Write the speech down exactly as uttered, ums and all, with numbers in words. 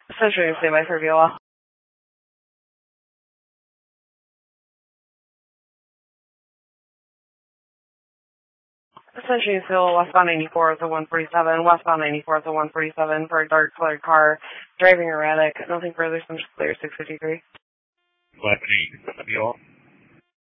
Century and State by Fabiola. Century and State westbound ninety-four is a one forty-seven, westbound ninety-four is a one forty-seven for a dark colored car, driving erratic, nothing further, Central Clear six fifty-three. Black eight, Fabiola.